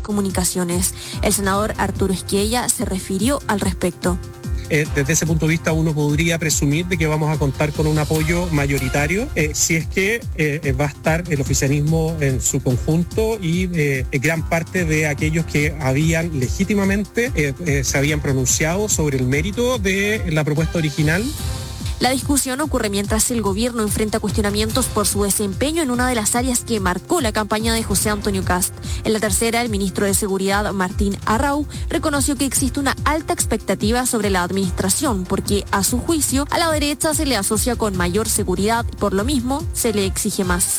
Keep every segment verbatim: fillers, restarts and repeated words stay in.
comunicaciones. El senador Arturo Esquiella se refirió al respecto. Eh, desde ese punto de vista uno podría presumir de que vamos a contar con un apoyo mayoritario eh, si es que eh, va a estar el oficialismo en su conjunto y eh, gran parte de aquellos que habían legítimamente eh, eh, se habían pronunciado sobre el mérito de la propuesta original. La discusión ocurre mientras el gobierno enfrenta cuestionamientos por su desempeño en una de las áreas que marcó la campaña de José Antonio Kast. En la tercera, el ministro de Seguridad, Martín Arrau, reconoció que existe una alta expectativa sobre la administración porque, a su juicio, a la derecha se le asocia con mayor seguridad y por lo mismo se le exige más.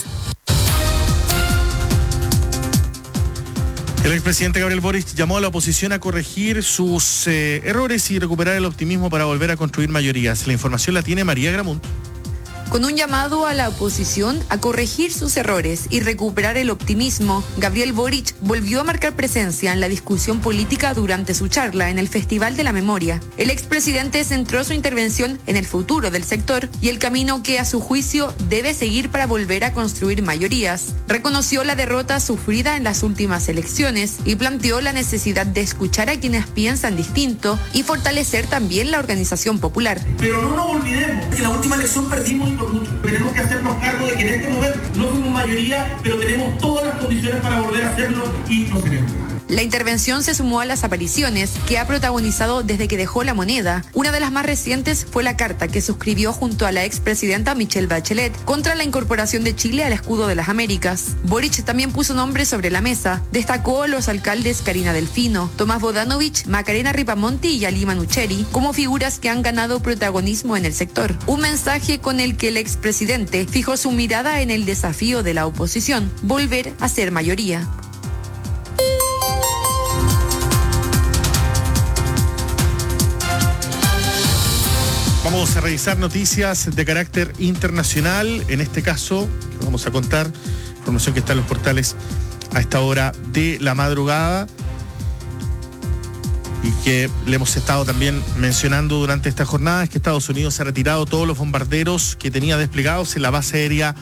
El expresidente Gabriel Boric llamó a la oposición a corregir sus eh, errores y recuperar el optimismo para volver a construir mayorías. La información la tiene María Gramunt. Con un llamado a la oposición a corregir sus errores y recuperar el optimismo, Gabriel Boric volvió a marcar presencia en la discusión política durante su charla en el Festival de la Memoria. El expresidente centró su intervención en el futuro del sector y el camino que, a su juicio, debe seguir para volver a construir mayorías. Reconoció la derrota sufrida en las últimas elecciones y planteó la necesidad de escuchar a quienes piensan distinto y fortalecer también la organización popular. Pero no nos olvidemos que la última elección perdimos y por mucho. Tenemos que hacernos cargo de que en este momento no fuimos mayoría, pero tenemos todas las condiciones para volver a hacerlo y no queremos. La intervención se sumó a las apariciones que ha protagonizado desde que dejó la moneda. Una de las más recientes fue la carta que suscribió junto a la expresidenta Michelle Bachelet contra la incorporación de Chile al escudo de las Américas. Boric también puso nombres sobre la mesa. Destacó a los alcaldes Karina Delfino, Tomás Bodanovich, Macarena Ripamonti y Ali Manucheri como figuras que han ganado protagonismo en el sector. Un mensaje con el que el expresidente fijó su mirada en el desafío de la oposición, volver a ser mayoría. Vamos a revisar noticias de carácter internacional. En este caso, vamos a contar información que está en los portales a esta hora de la madrugada y que le hemos estado también mencionando durante esta jornada, es que Estados Unidos ha retirado todos los bombarderos que tenía desplegados en la base aérea